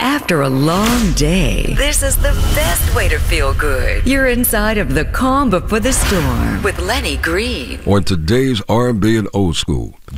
after a long day, this is the best way to feel good. You're inside of the calm before the storm with Lenny Green. On today's R&B and old school,